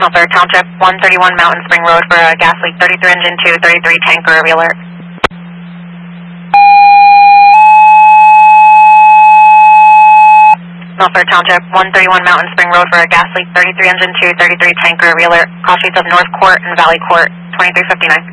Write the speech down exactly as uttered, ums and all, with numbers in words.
Milford Township, one thirty-one Mountain Spring Road for a gas leak, thirty-three engine two, thirty-three tanker, alert. Milford Township, one thirty-one Mountain Spring Road for a gas leak, thirty-three engine two, thirty-three tanker, alert. Call sheets of North Court and Valley Court, twenty-three fifty-nine.